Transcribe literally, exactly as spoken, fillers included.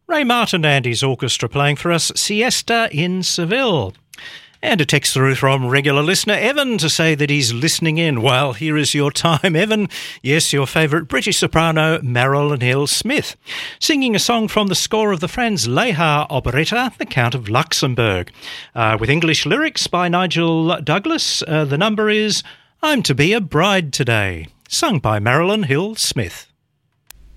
Ray Martin and his orchestra playing for us Siesta in Seville. And a text through from regular listener Evan to say that he's listening in. Well, here is your time, Evan. Yes, your favourite British soprano, Marilyn Hill Smith, singing a song from the score of the Franz Lehár operetta, The Count of Luxembourg, uh, with English lyrics by Nigel Douglas. Uh, the number is I'm to Be a Bride Today, sung by Marilyn Hill Smith.